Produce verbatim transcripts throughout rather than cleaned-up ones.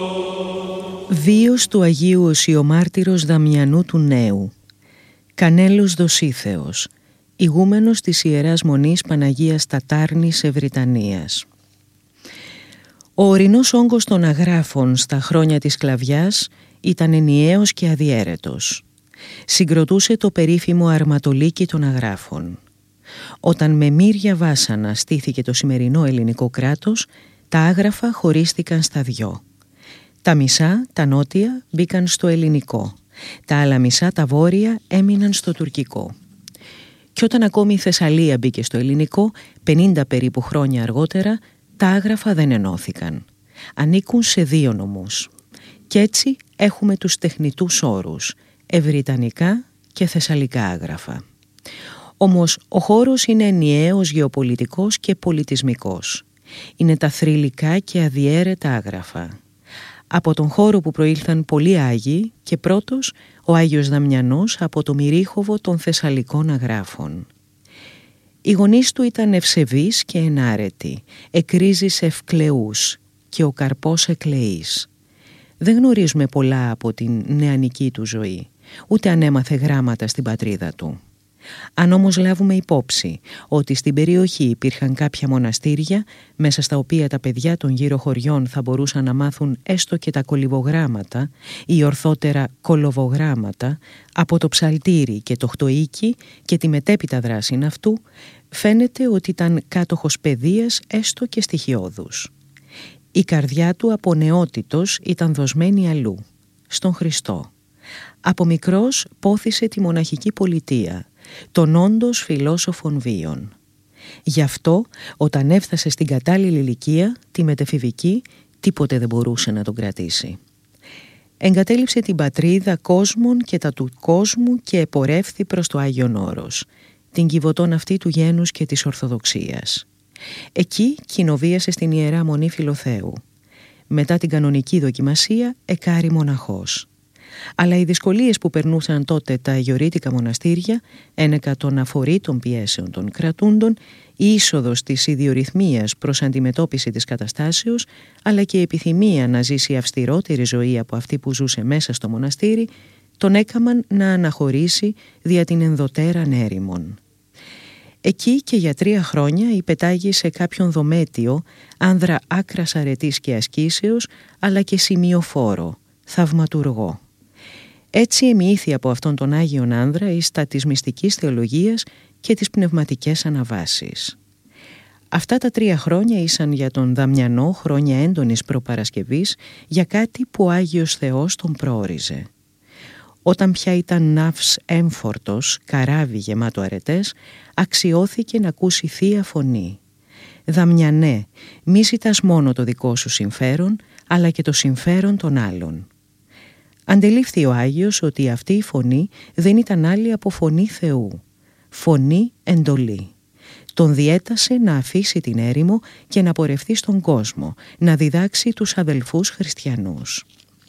Βίος του Αγίου Οσιομάρτυρος Δαμιανού του Νέου. Κανέλος Δοσίθεος, ηγούμενος της Ιεράς Μονής Παναγίας Τατάρνης Ευρυτανίας. Ο ορεινός όγκος των αγράφων στα χρόνια της σκλαβιάς ήταν ενιαίος και αδιέρετος. Συγκροτούσε το περίφημο αρματολίκι των αγράφων. Όταν με μύρια βάσανα στήθηκε το σημερινό ελληνικό κράτος, τα άγραφα χωρίστηκαν στα δυο. Τα μισά, τα νότια, μπήκαν στο ελληνικό. Τα άλλα μισά, τα βόρεια, έμειναν στο τουρκικό. Και όταν ακόμη η Θεσσαλία μπήκε στο ελληνικό, πενήντα περίπου χρόνια αργότερα, τα άγραφα δεν ενώθηκαν. Ανήκουν σε δύο νομούς. Κι έτσι έχουμε τους τεχνητούς όρους, ευρυτανικά και θεσσαλικά άγραφα. Όμως ο χώρος είναι ενιαίος γεωπολιτικός και πολιτισμικός. Είναι τα θρυλικά και αδιέρετα άγραφα. Από τον χώρο που προήλθαν πολλοί Άγιοι και πρώτος ο Άγιος Δαμιανός από το μυρίχοβο των θεσσαλικών αγράφων. Οι γονείς του ήταν ευσεβείς και ενάρετοι, εκρίζεις ευκλεούς και ο καρπός εκλεής. Δεν γνωρίζουμε πολλά από την νεανική του ζωή, ούτε αν έμαθε γράμματα στην πατρίδα του. Αν όμως λάβουμε υπόψη ότι στην περιοχή υπήρχαν κάποια μοναστήρια μέσα στα οποία τα παιδιά των γύρω χωριών θα μπορούσαν να μάθουν έστω και τα κολυβογράμματα ή ορθότερα κολοβογράμματα από το ψαλτήρι και το χτοίκι και τη μετέπειτα δράση αυτού, φαίνεται ότι ήταν κάτοχος παιδείας έστω και στοιχειώδους. Η καρδιά του από νεότητος ήταν δοσμένη αλλού, στον Χριστό. Από μικρός πόθησε τη μοναχική πολιτεία, τον όντως φιλόσοφων βίων. Γι' αυτό όταν έφτασε στην κατάλληλη ηλικία, τη μετεφηβική, τίποτε δεν μπορούσε να τον κρατήσει. Εγκατέλειψε την πατρίδα κόσμων και τα του κόσμου και επορεύθη προς το Άγιον Όρος, την κυβωτόν αυτή του γένους και της Ορθοδοξίας. Εκεί κοινοβίασε στην Ιερά Μονή Φιλοθέου. Μετά την κανονική δοκιμασία εκάρη μοναχός. Αλλά οι δυσκολίες που περνούσαν τότε τα αγιορείτικα μοναστήρια, ένεκα των αφορήτων πιέσεων των κρατούντων, η είσοδος της ιδιορυθμίας προς αντιμετώπιση της καταστάσεως, αλλά και η επιθυμία να ζήσει αυστηρότερη ζωή από αυτή που ζούσε μέσα στο μοναστήρι, τον έκαμαν να αναχωρήσει δια την ενδοτέραν έρημον. Εκεί και για τρία χρόνια υπετάγει σε κάποιον δομέτιο, άνδρα άκρας αρετής και ασκήσεως, αλλά και σημειοφόρο, θαυματουργό. Έτσι εμοιήθη από αυτόν τον Άγιον άνδρα εις τα της μυστικής θεολογίας και τις πνευματικές αναβάσεις. Αυτά τα τρία χρόνια ήσαν για τον Δαμιανό χρόνια έντονης προπαρασκευής για κάτι που ο Άγιος Θεός τον προόριζε. Όταν πια ήταν ναύς έμφορτος, καράβι γεμάτο αρετές, αξιώθηκε να ακούσει θεία φωνή. «Δαμιανέ, μη ζητάς μόνο το δικό σου συμφέρον, αλλά και το συμφέρον των άλλων». Αντελήφθη ο Άγιος ότι αυτή η φωνή δεν ήταν άλλη από φωνή Θεού, φωνή εντολή. Τον διέτασε να αφήσει την έρημο και να πορευτεί στον κόσμο, να διδάξει τους αδελφούς χριστιανούς.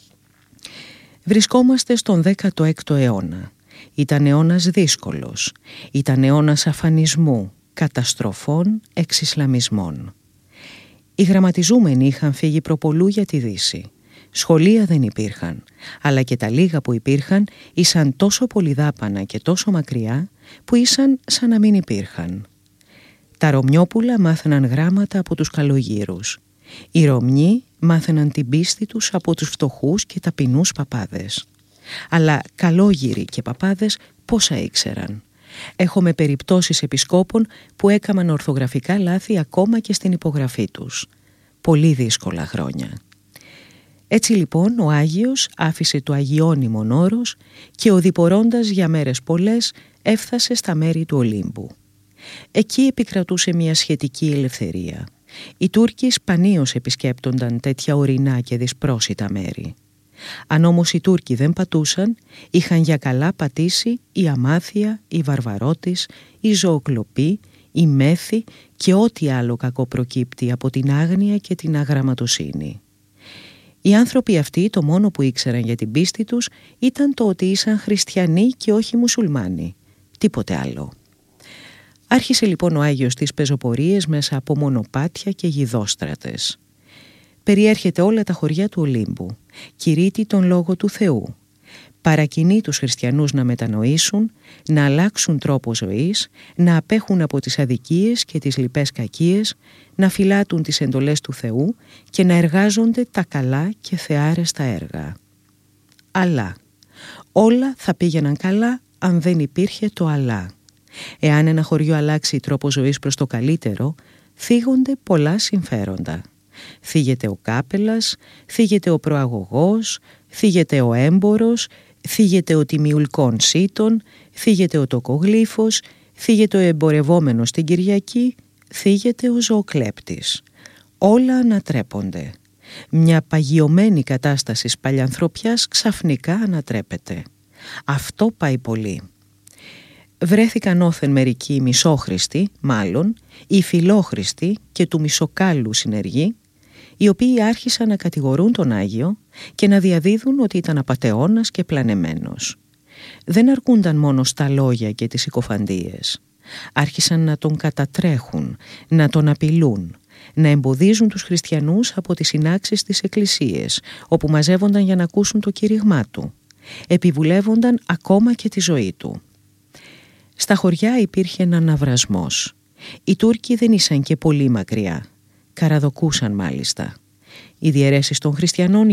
Βρισκόμαστε στον δέκατο έκτο αιώνα. Ήταν αιώνας δύσκολος, ήταν αιώνας αφανισμού, καταστροφών, εξισλαμισμών. Οι γραμματιζούμενοι είχαν φύγει προπολού για τη Δύση. Σχολεία δεν υπήρχαν, αλλά και τα λίγα που υπήρχαν ήσαν τόσο πολυδάπανα και τόσο μακριά που ήσαν σαν να μην υπήρχαν. Τα Ρωμιόπουλα μάθαιναν γράμματα από τους καλογύρους. Οι Ρωμιοί μάθαιναν την πίστη τους από τους φτωχούς και ταπεινούς παπάδες. Αλλά καλόγυροι και παπάδες πόσα ήξεραν. Έχουμε περιπτώσεις επισκόπων που έκαναν ορθογραφικά λάθη ακόμα και στην υπογραφή τους. Πολύ δύσκολα χρόνια. Έτσι λοιπόν ο Άγιος άφησε το αγιώνυμον όρος και οδηπορώντας για μέρες πολλές έφτασε στα μέρη του Ολύμπου. Εκεί επικρατούσε μια σχετική ελευθερία. Οι Τούρκοι σπανίως επισκέπτονταν τέτοια ορεινά και δυσπρόσιτα μέρη. Αν όμως οι Τούρκοι δεν πατούσαν, είχαν για καλά πατήσει η αμάθεια, η βαρβαρότης, η ζωοκλοπή, η μέθη και ό,τι άλλο κακό προκύπτει από την άγνοια και την αγραμματοσύνη. Οι άνθρωποι αυτοί το μόνο που ήξεραν για την πίστη τους ήταν το ότι ήσαν χριστιανοί και όχι μουσουλμάνοι. Τίποτε άλλο. Άρχισε λοιπόν ο Άγιος τις πεζοπορίες μέσα από μονοπάτια και γιδόστρατες. περιέρχεται όλα τα χωριά του Ολύμπου, κηρύττει τον Λόγο του Θεού, παρακινεί τους χριστιανούς να μετανοήσουν, να αλλάξουν τρόπο ζωής, να απέχουν από τις αδικίες και τις λοιπές κακίες, να φυλάτουν τις εντολές του Θεού και να εργάζονται τα καλά και θεάρεστα έργα. Αλλά όλα θα πήγαιναν καλά αν δεν υπήρχε το αλλά. Εάν ένα χωριό αλλάξει τρόπο ζωής προς το καλύτερο, θίγονται πολλά συμφέροντα. Θίγεται ο κάπελας, θίγεται ο προαγωγός, θίγεται ο έμπορος, θίγεται ο τιμιουλκών σύτων, θίγεται ο τοκογλύφος, θίγεται ο εμπορευόμενος την Κυριακή, θίγεται ο ζωοκλέπτης. Όλα ανατρέπονται. Μια παγιωμένη κατάσταση παλιανθρωπιάς ξαφνικά ανατρέπεται. Αυτό πάει πολύ. Βρέθηκαν όθεν μερικοί μισόχριστοι, μάλλον, οι φιλόχριστοι και του μισοκάλου συνεργοί, οι οποίοι άρχισαν να κατηγορούν τον Άγιο και να διαδίδουν ότι ήταν απατεώνας και πλανεμένος. Δεν αρκούνταν μόνο στα λόγια και τις συκοφαντίες. Άρχισαν να τον κατατρέχουν, να τον απειλούν, να εμποδίζουν τους χριστιανούς από τις συνάξεις της εκκλησίες, όπου μαζεύονταν για να ακούσουν το κήρυγμά του. Επιβουλεύονταν ακόμα και τη ζωή του. Στα χωριά υπήρχε ένα ναυρασμός. Οι Τούρκοι δεν ήσαν και πολύ μακριά. Καραδοκούσαν μάλιστα. Οι διαιρέσεις των χριστιανών